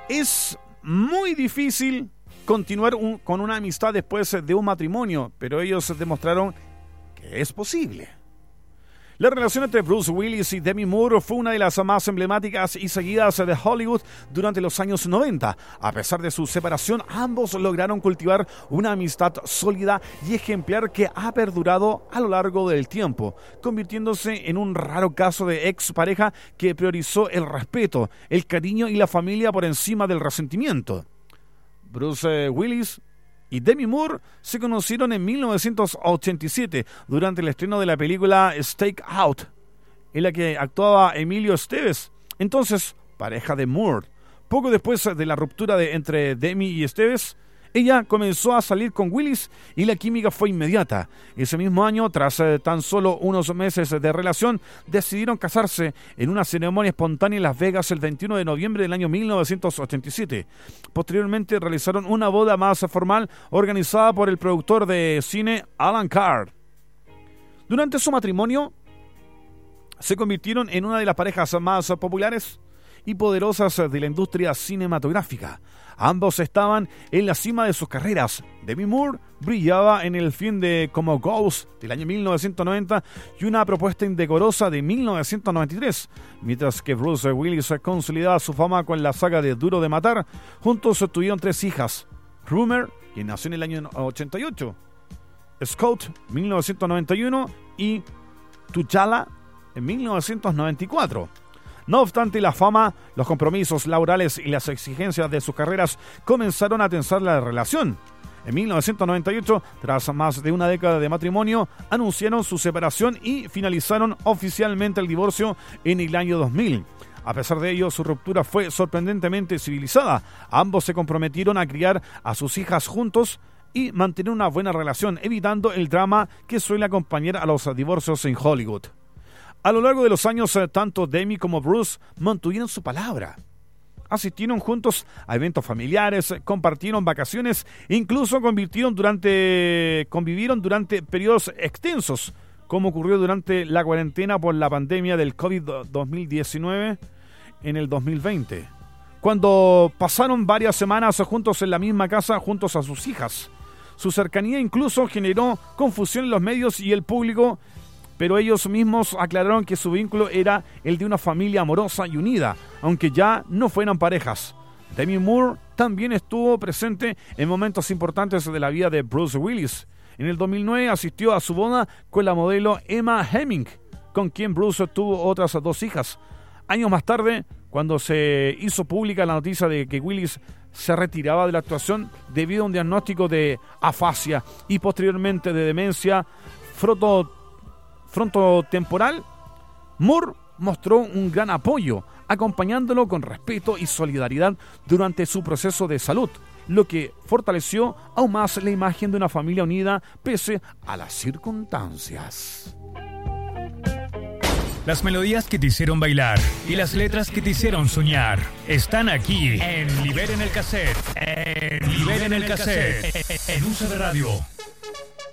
Es muy difícil continuar con una amistad después de un matrimonio, pero ellos demostraron que es posible. La relación entre Bruce Willis y Demi Moore fue una de las más emblemáticas y seguidas de Hollywood durante los años 90. A pesar de su separación, ambos lograron cultivar una amistad sólida y ejemplar que ha perdurado a lo largo del tiempo, convirtiéndose en un raro caso de expareja que priorizó el respeto, el cariño y la familia por encima del resentimiento. Bruce Willis y Demi Moore se conocieron en 1987 durante el estreno de la película Stake Out, en la que actuaba Emilio Estevez, entonces pareja de Moore. Poco después de la ruptura entre Demi y Estevez, ella comenzó a salir con Willis y la química fue inmediata. Ese mismo año, tras tan solo unos meses de relación, decidieron casarse en una ceremonia espontánea en Las Vegas el 21 de noviembre del año 1987. Posteriormente realizaron una boda más formal organizada por el productor de cine Alan Carr. Durante su matrimonio, se convirtieron en una de las parejas más populares y poderosas de la industria cinematográfica. Ambos estaban en la cima de sus carreras. Demi Moore brillaba en el film de Como Ghost del año 1990 y Una propuesta indecorosa de 1993, mientras que Bruce Willis consolidaba su fama con la saga de Duro de Matar. Juntos tuvieron 3 hijas: Rumor, quien nació en el año 88, Scott, 1991, y T'Challa, en 1994. No obstante, la fama, los compromisos laborales y las exigencias de sus carreras comenzaron a tensar la relación. En 1998, tras más de una década de matrimonio, anunciaron su separación y finalizaron oficialmente el divorcio en el año 2000. A pesar de ello, su ruptura fue sorprendentemente civilizada. Ambos se comprometieron a criar a sus hijas juntos y mantener una buena relación, evitando el drama que suele acompañar a los divorcios en Hollywood. A lo largo de los años, tanto Demi como Bruce mantuvieron su palabra. Asistieron juntos a eventos familiares, compartieron vacaciones e incluso convivieron durante periodos extensos, como ocurrió durante la cuarentena por la pandemia del COVID-19 en el 2020, cuando pasaron varias semanas juntos en la misma casa juntos a sus hijas. Su cercanía incluso generó confusión en los medios y el público, pero ellos mismos aclararon que su vínculo era el de una familia amorosa y unida, aunque ya no fueran parejas. Demi Moore también estuvo presente en momentos importantes de la vida de Bruce Willis. En el 2009 asistió a su boda con la modelo Emma Heming, con quien Bruce tuvo otras 2 hijas. Años más tarde, cuando se hizo pública la noticia de que Willis se retiraba de la actuación debido a un diagnóstico de afasia y posteriormente de demencia frontotemporal, Moore mostró un gran apoyo, acompañándolo con respeto y solidaridad durante su proceso de salud, lo que fortaleció aún más la imagen de una familia unida pese a las circunstancias. Las melodías que te hicieron bailar y las letras que te hicieron soñar están aquí en Liberen el Cassette. En Liberen el Cassette. En UCB Radio.